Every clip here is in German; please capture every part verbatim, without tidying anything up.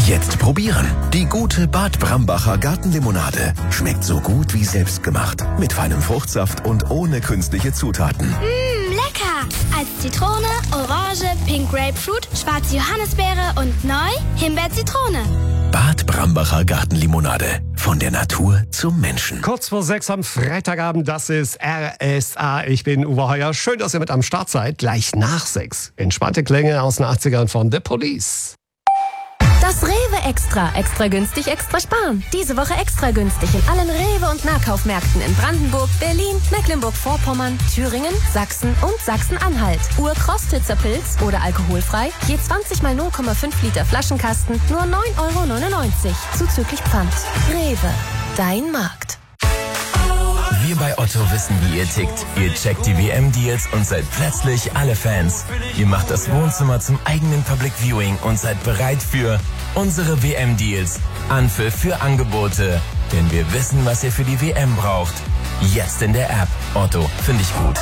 Jetzt probieren. Die gute Bad Brambacher Gartenlimonade. Schmeckt so gut wie selbstgemacht. Mit feinem Fruchtsaft und ohne künstliche Zutaten. Mmm, lecker! Als Zitrone, Orange, Pink Grapefruit, schwarze Johannisbeere und neu Himbeer-Zitrone. Bad Brambacher Gartenlimonade. Von der Natur zum Menschen. Kurz vor sechs am Freitagabend, das ist R S A. Ich bin Uwe Heuer. Schön, dass ihr mit am Start seid. Gleich nach sechs. Entspannte Klänge aus den achtzigern von The Police. Das Rewe Extra. Extra günstig, extra sparen. Diese Woche extra günstig in allen Rewe- und Nahkaufmärkten in Brandenburg, Berlin, Mecklenburg-Vorpommern, Thüringen, Sachsen und Sachsen-Anhalt. Ur-Krostitzer-Pilz oder alkoholfrei. Je zwanzig mal null Komma fünf Liter Flaschenkasten. Nur neun Euro neunundneunzig. Zuzüglich Pfand. Rewe. Dein Markt. Wir bei Otto wissen, wie ihr tickt. Ihr checkt die W M-Deals und seid plötzlich alle Fans. Ihr macht das Wohnzimmer zum eigenen Public Viewing und seid bereit für unsere W M-Deals. Anpfiff für Angebote. Denn wir wissen, was ihr für die W M braucht. Jetzt in der App. Otto, finde ich gut.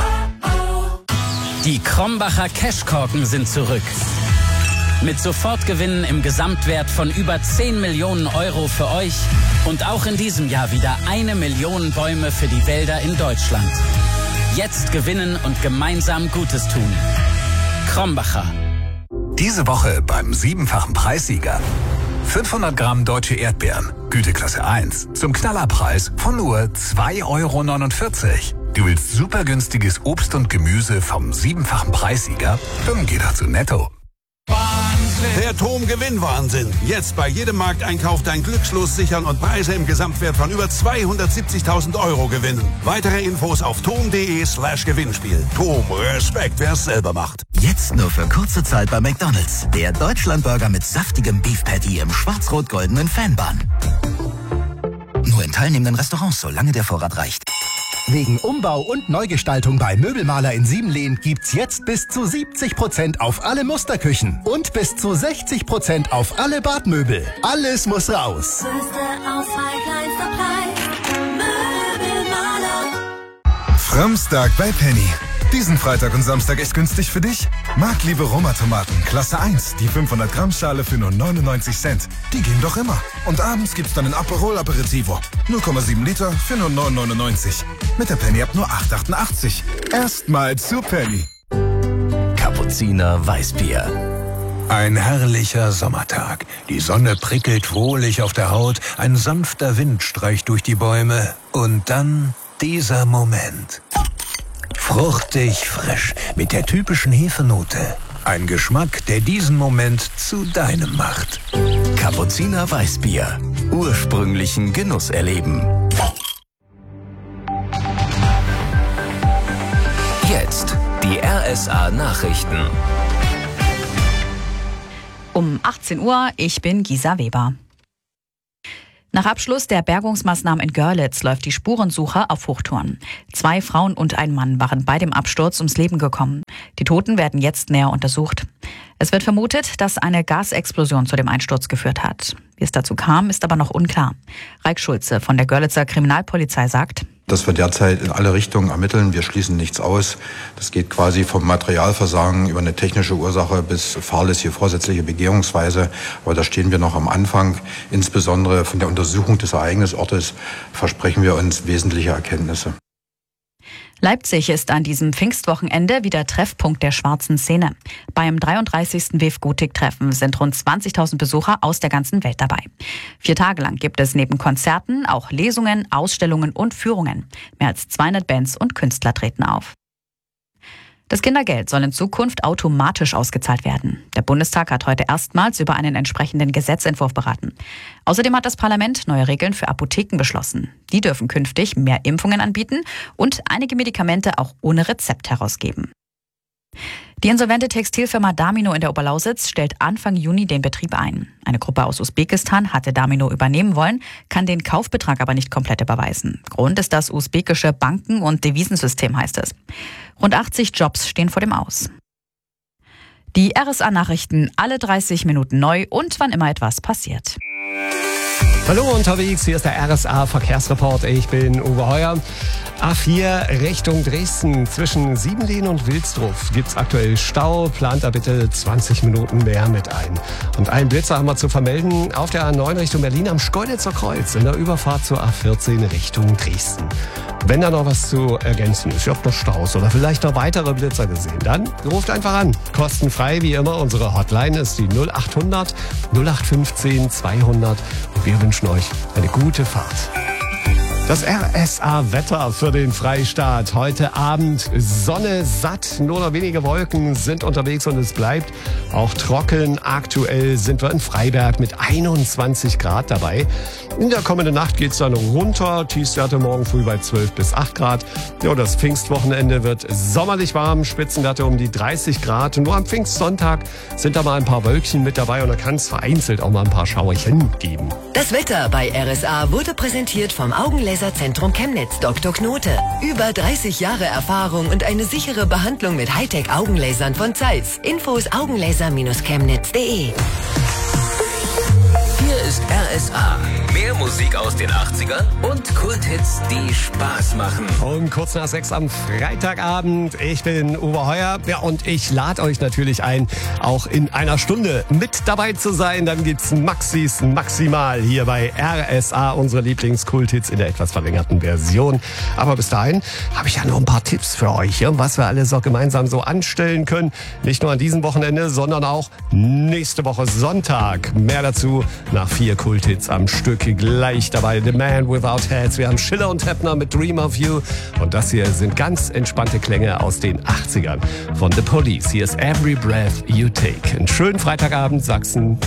Die Krombacher Cashkorken sind zurück. Mit Sofortgewinnen im Gesamtwert von über zehn Millionen Euro für euch und auch in diesem Jahr wieder eine Million Bäume für die Wälder in Deutschland. Jetzt gewinnen und gemeinsam Gutes tun. Krombacher. Diese Woche beim siebenfachen Preissieger. fünfhundert Gramm deutsche Erdbeeren, Güteklasse eins, zum Knallerpreis von nur zwei Euro neunundvierzig. Du willst super günstiges Obst und Gemüse vom siebenfachen Preissieger? Dann geh doch zu Netto. Der Tom-Gewinn-Wahnsinn. Jetzt bei jedem Markteinkauf dein Glückslos sichern und Preise im Gesamtwert von über zweihundertsiebzigtausend Euro gewinnen. Weitere Infos auf tom.de slash Gewinnspiel. Tom, Respekt, wer es selber macht. Jetzt nur für kurze Zeit bei McDonald's. Der Deutschlandburger mit saftigem Beef Patty im schwarz-rot-goldenen Fanbun. Nur in teilnehmenden Restaurants, solange der Vorrat reicht. Wegen Umbau und Neugestaltung bei Möbelmaler in Siebenlehn gibt's jetzt bis zu siebzig Prozent auf alle Musterküchen und bis zu sechzig Prozent auf alle Badmöbel. Alles muss raus. Framstag bei Penny. Diesen Freitag und Samstag echt günstig für dich? Marktliebe Roma-Tomaten, Klasse eins, die fünfhundert Gramm Schale für nur neunundneunzig Cent. Die gehen doch immer. Und abends gibt's dann ein Aperol Aperitivo. null Komma sieben Liter für nur neun neunundneunzig. Mit der Penny ab nur acht achtundachtzig. Erstmal zu Penny. Kapuziner Weißbier. Ein herrlicher Sommertag. Die Sonne prickelt wohlig auf der Haut, ein sanfter Wind streicht durch die Bäume und dann dieser Moment. Fruchtig frisch mit der typischen Hefenote. Ein Geschmack, der diesen Moment zu deinem macht. Kapuziner Weißbier. Ursprünglichen Genuss erleben. Jetzt die R S A Nachrichten. Um achtzehn Uhr, ich bin Gisa Weber. Nach Abschluss der Bergungsmaßnahmen in Görlitz läuft die Spurensuche auf Hochtouren. Zwei Frauen und ein Mann waren bei dem Absturz ums Leben gekommen. Die Toten werden jetzt näher untersucht. Es wird vermutet, dass eine Gasexplosion zu dem Einsturz geführt hat. Wie es dazu kam, ist aber noch unklar. Raik Schulze von der Görlitzer Kriminalpolizei sagt: Dass wir derzeit in alle Richtungen ermitteln, wir schließen nichts aus. Das geht quasi vom Materialversagen über eine technische Ursache bis fahrlässige vorsätzliche Begehungsweise. Aber da stehen wir noch am Anfang. Insbesondere von der Untersuchung des Ereignisortes versprechen wir uns wesentliche Erkenntnisse. Leipzig ist an diesem Pfingstwochenende wieder Treffpunkt der schwarzen Szene. Beim dreiunddreißigsten W I F-Gotik-Treffen sind rund zwanzigtausend Besucher aus der ganzen Welt dabei. Vier Tage lang gibt es neben Konzerten auch Lesungen, Ausstellungen und Führungen. Mehr als zweihundert Bands und Künstler treten auf. Das Kindergeld soll in Zukunft automatisch ausgezahlt werden. Der Bundestag hat heute erstmals über einen entsprechenden Gesetzentwurf beraten. Außerdem hat das Parlament neue Regeln für Apotheken beschlossen. Die dürfen künftig mehr Impfungen anbieten und einige Medikamente auch ohne Rezept herausgeben. Die insolvente Textilfirma Damino in der Oberlausitz stellt Anfang Juni den Betrieb ein. Eine Gruppe aus Usbekistan hatte Damino übernehmen wollen, kann den Kaufbetrag aber nicht komplett überweisen. Grund ist das usbekische Banken- und Devisensystem, heißt es. Rund achtzig Jobs stehen vor dem Aus. Die R S A-Nachrichten alle dreißig Minuten neu und wann immer etwas passiert. Hallo unterwegs, hier ist der R S A Verkehrsreport. Ich bin Uwe Heuer. A vier Richtung Dresden zwischen Siebenlehn und Wilsdruff gibt's aktuell Stau. Plant da bitte zwanzig Minuten mehr mit ein. Und einen Blitzer haben wir zu vermelden auf der A neun Richtung Berlin am Schkeuditzer Kreuz in der Überfahrt zur A vierzehn Richtung Dresden. Wenn da noch was zu ergänzen ist, ihr habt noch Staus oder vielleicht noch weitere Blitzer gesehen, dann ruft einfach an. Kostenfrei wie immer. Unsere Hotline ist die null acht hundert null acht fünfzehn zweihundert und wir wünschen euch eine gute Fahrt. Das R S A-Wetter für den Freistaat. Heute Abend Sonne satt, nur noch wenige Wolken sind unterwegs und es bleibt auch trocken. Aktuell sind wir in Freiberg mit einundzwanzig Grad dabei. In der kommenden Nacht geht's dann runter. Tiefstwerte morgen früh bei zwölf bis acht Grad. Ja, das Pfingstwochenende wird sommerlich warm. Spitzenwerte um die dreißig Grad. Nur am Pfingstsonntag sind da mal ein paar Wölkchen mit dabei und da kann es vereinzelt auch mal ein paar Schauerchen geben. Das Wetter bei R S A wurde präsentiert vom Augenlaserzentrum Chemnitz Doktor Knote. Über dreißig Jahre Erfahrung und eine sichere Behandlung mit Hightech-Augenlasern von Zeiss. Infos augenlaser Bindestrich chemnitz punkt de. Hier ist R S A. Mehr Musik aus den achtzigern und Kulthits, die Spaß machen. Um kurz nach sechs am Freitagabend. Ich bin Uwe Heuer. Ja, und ich lade euch natürlich ein, auch in einer Stunde mit dabei zu sein. Dann gibt's Maxis Maximal hier bei R S A, unsere Lieblingskulthits in der etwas verlängerten Version. Aber bis dahin habe ich ja noch ein paar Tipps für euch, ja, was wir alles auch gemeinsam so anstellen können. Nicht nur an diesem Wochenende, sondern auch nächste Woche Sonntag. Mehr dazu nach vier Kulthits am Stück. Gleich dabei The Man Without Heads. Wir haben Schiller und Heppner mit Dream of You. Und das hier sind ganz entspannte Klänge aus den achtzigern von The Police. Hier ist Every Breath You Take. Einen schönen Freitagabend, Sachsen.